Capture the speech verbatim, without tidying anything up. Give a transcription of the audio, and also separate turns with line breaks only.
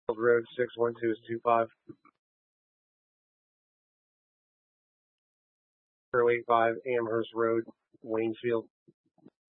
Road six one two is two five. zero eight five Amherst Road, Waynesfield.